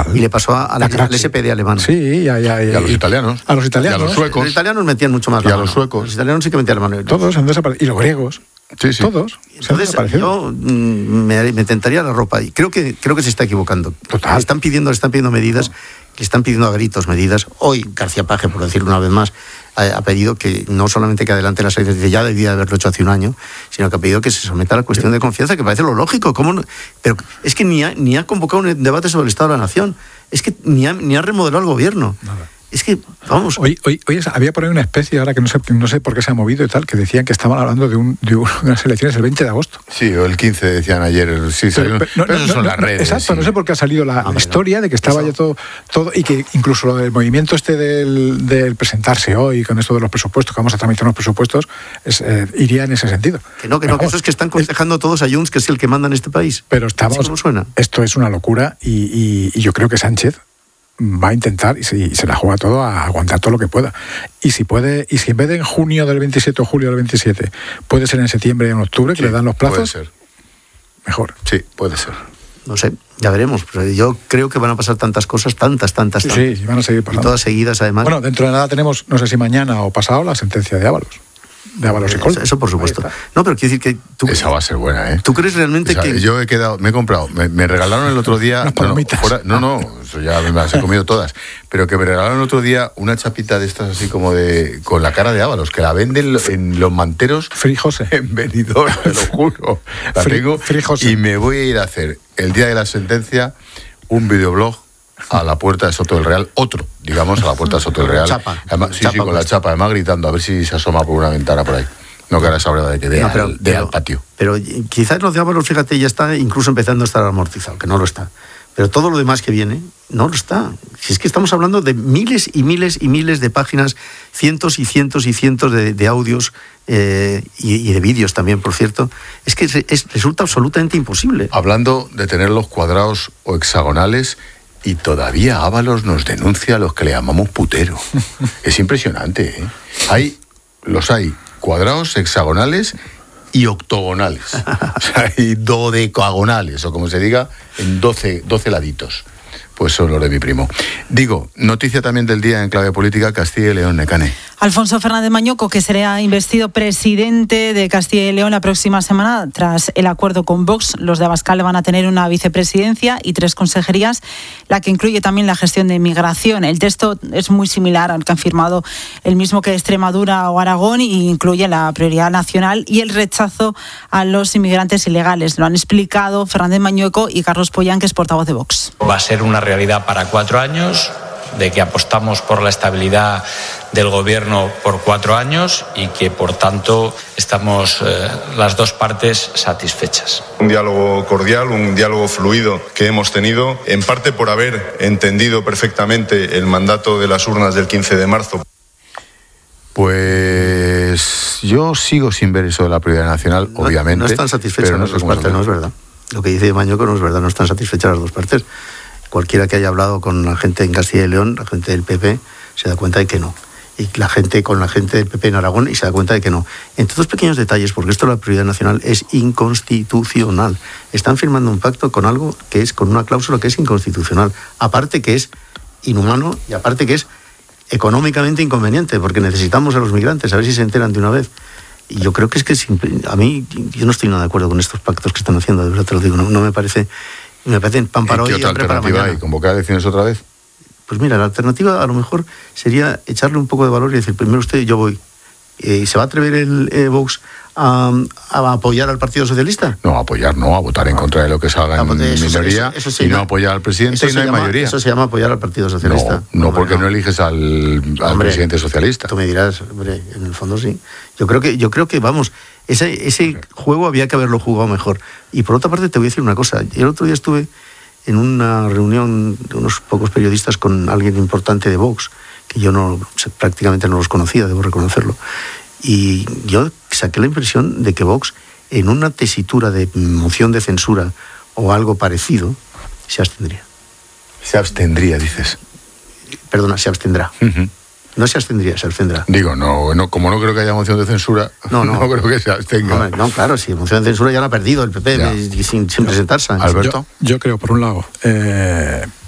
Y le pasó al SPD alemán. Sí, y a los italianos. A los italianos. Y a los suecos. Los italianos metían mucho más la mano. Y a los suecos. Los italianos sí que metían la mano. Todos han desaparecido. Y los griegos. Sí. Todos. Entonces yo me tentaría la ropa. Y creo que se está equivocando. Total. Le están pidiendo medidas. Le están pidiendo a gritos medidas. Hoy García Paje, por decirlo una vez más, ha pedido que no solamente que adelante las elecciones, ya debía haberlo hecho hace un año, sino que ha pedido que se someta a la cuestión de confianza, que parece lo lógico. ¿Cómo no? Pero es que ni ha convocado un debate sobre el Estado de la Nación. Es que ni ha remodelado el gobierno. Nada. Es que, vamos... Hoy había por ahí una especie, ahora que no sé por qué se ha movido y tal, que decían que estaban hablando de unas elecciones el 20 de agosto. Sí, o el 15 decían ayer. Sí, pero eso son las redes. Exacto, sí. No sé por qué ha salido la historia de que estaba ya todo, y que incluso lo del movimiento del presentarse hoy, con esto de los presupuestos, que vamos a tramitar unos presupuestos, iría en ese sentido. Que eso es que están aconsejando todos a Junts, que es el que manda en este país. Pero ¿Cómo suena? Esto es una locura y yo creo que Sánchez va a intentar y se la juega todo a aguantar todo lo que pueda. Y si en vez de en junio del 27 o julio del 27 puede ser en septiembre y en octubre, que le dan los plazos, puede ser. Mejor. Sí, puede ser. No sé, ya veremos. Pero yo creo que van a pasar tantas cosas, tantas. Sí, van a seguir pasando. Y todas seguidas, además. Bueno, dentro de nada tenemos, no sé si mañana o pasado, la sentencia de Ábalos y Coldo. Eso por supuesto. No, pero quiero decir que tú... Esa va a ser buena, ¿eh? ¿Tú crees realmente que...? Yo me he comprado, me regalaron el otro día... eso ya me las he comido todas. Pero que me regalaron el otro día una chapita de estas así como con la cara de Ábalos, que la venden en los manteros... Free José. En Benidorm, te lo juro. La tengo y me voy a ir a hacer el día de la sentencia un videoblog a la puerta de Soto del Real, a la puerta de Soto del Real. Además, sí, con la chapa, además gritando, a ver si se asoma por una ventana por ahí. No que ahora se habla de que vea al patio. Pero quizás los de Ábalos, fíjate, ya está incluso empezando a estar amortizado, que no lo está. Pero todo lo demás que viene, no lo está. Si es que estamos hablando de miles y miles y miles de páginas, cientos y cientos y cientos de audios y de vídeos también, por cierto. Es que resulta absolutamente imposible. Hablando de tenerlos cuadrados o hexagonales... Y todavía Ábalos nos denuncia a los que le llamamos putero. Es impresionante, ¿eh? Hay cuadrados, hexagonales y octogonales. O sea, hay dodecagonales, o como se diga, en 12 laditos. Pues son los de mi primo. Digo, noticia también del día en clave política, Castilla y León, Necane. Alfonso Fernández Mañueco, que será investido presidente de Castilla y León la próxima semana, tras el acuerdo con Vox. Los de Abascal van a tener una vicepresidencia y 3 consejerías, la que incluye también la gestión de migración. El texto es muy similar al que han firmado el mismo que Extremadura o Aragón y incluye la prioridad nacional y el rechazo a los inmigrantes ilegales. Lo han explicado Fernández Mañueco y Carlos Pollán, que es portavoz de Vox. Va a ser una realidad para 4 años, de que apostamos por la estabilidad del gobierno por 4 años y que, por tanto, estamos las dos partes satisfechas. Un diálogo cordial, un diálogo fluido que hemos tenido, en parte por haber entendido perfectamente el mandato de las urnas del 15 de marzo. Pues yo sigo sin ver eso de la prioridad nacional, obviamente. No están satisfechas las dos partes, no es verdad. Lo que dice Mañueco no es verdad, no están satisfechas las dos partes. Cualquiera que haya hablado con la gente en Castilla y León, la gente del PP, se da cuenta de que no. Y la gente del PP en Aragón y se da cuenta de que no. Entre dos pequeños detalles, porque esto de la prioridad nacional es inconstitucional. Están firmando un pacto con algo que es, con una cláusula que es inconstitucional. Aparte que es inhumano y aparte que es económicamente inconveniente, porque necesitamos a los migrantes, a ver si se enteran de una vez. Y yo creo que es que a mí, yo no estoy nada de acuerdo con estos pactos que están haciendo, de verdad te lo digo, no me parece pan para hoy y hambre para mañana. ¿Y convocar elecciones otra vez? Pues mira, la alternativa a lo mejor sería echarle un poco de valor y decir, primero usted, yo voy. ¿Se va a atrever el Vox a apoyar al Partido Socialista? No, apoyar no, a votar en contra de lo que salga en minoría y no apoyar al presidente y no hay mayoría. Eso se llama apoyar al Partido Socialista. No, porque no eliges al presidente socialista. Tú me dirás, hombre, en el fondo sí. Yo creo que vamos, ese juego había que haberlo jugado mejor. Y por otra parte te voy a decir una cosa. El otro día estuve en una reunión de unos pocos periodistas con alguien importante de Vox, que yo prácticamente no los conocía, debo reconocerlo. Y yo saqué la impresión de que Vox, en una tesitura de moción de censura o algo parecido, se abstendría. Se abstendría, dices. Perdona, se abstendrá. Uh-huh. No se abstendría, se abstendrá. Digo, no, como no creo que haya moción de censura, no creo que se abstenga. No, claro, si moción de censura ya la ha perdido el PP sin presentarse. Alberto. Yo creo, por un lado,